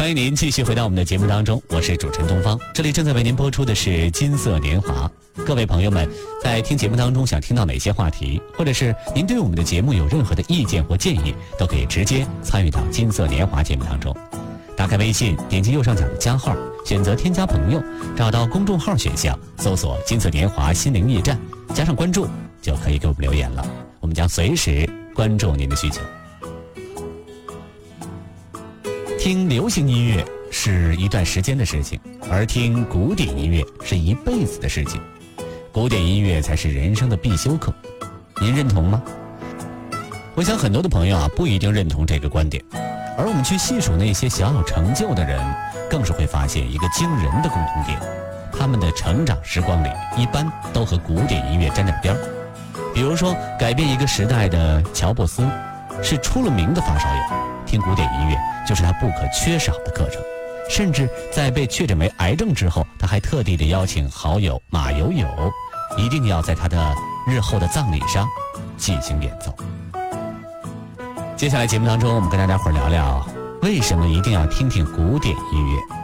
欢迎您继续回到我们的节目当中，我是主持人东方，这里正在为您播出的是金色年华。各位朋友们，在听节目当中想听到哪些话题，或者是您对我们的节目有任何的意见或建议，都可以直接参与到金色年华节目当中。打开微信，点击右上角的加号，选择添加朋友，找到公众号选项，搜索金色年华心灵驿站，加上关注，就可以给我们留言了，我们将随时关注您的需求。听流行音乐是一段时间的事情，而听古典音乐是一辈子的事情。古典音乐才是人生的必修课，您认同吗？我想很多的朋友不一定认同这个观点，而我们去细数那些小有成就的人，更是会发现一个惊人的共同点，他们的成长时光里一般都和古典音乐沾点边儿。比如说改变一个时代的乔布斯是出了名的发烧友，听古典音乐就是他不可缺少的课程。甚至在被确诊为癌症之后，他还特地的邀请好友马友友一定要在他的日后的葬礼上进行演奏。接下来节目当中，我们跟大家伙聊聊为什么一定要听听古典音乐。